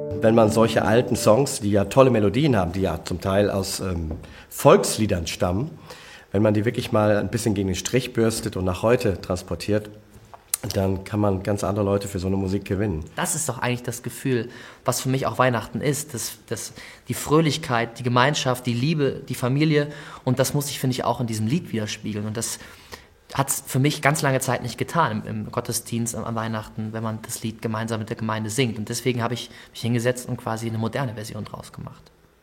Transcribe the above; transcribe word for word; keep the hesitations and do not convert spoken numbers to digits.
Wenn man solche alten Songs, die ja tolle Melodien haben, die ja zum Teil aus ähm, Volksliedern stammen, wenn man die wirklich mal ein bisschen gegen den Strich bürstet und nach heute transportiert, dann kann man ganz andere Leute für so eine Musik gewinnen. Das ist doch eigentlich das Gefühl, was für mich auch Weihnachten ist. Das, das, die Fröhlichkeit, die Gemeinschaft, die Liebe, die Familie. Und das muss sich, finde ich, auch in diesem Lied widerspiegeln. Und das hat es für mich ganz lange Zeit nicht getan, im, im Gottesdienst an Weihnachten, wenn man das Lied gemeinsam mit der Gemeinde singt. Und deswegen habe ich mich hingesetzt und quasi eine moderne Version draus gemacht.